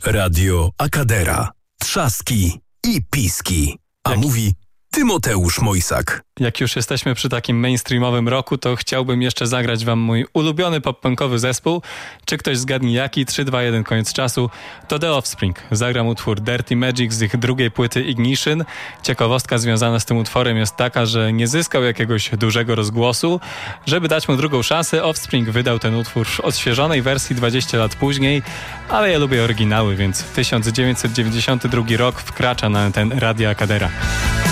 Radio Akadera. Trzaski i piski. A mówi Tymoteusz Mojsak. Jak już jesteśmy przy takim mainstreamowym rocku, to chciałbym jeszcze zagrać wam mój ulubiony pop-punkowy zespół. Czy ktoś zgadnie jaki? 3, 2, 1, koniec czasu. To The Offspring. Zagram utwór Dirty Magic z ich drugiej płyty Ignition. Ciekawostka związana z tym utworem jest taka, że nie zyskał jakiegoś dużego rozgłosu. Żeby dać mu drugą szansę, Offspring wydał ten utwór w odświeżonej wersji 20 lat później, ale ja lubię oryginały, więc 1992 rok wkracza na ten Radia Akadera.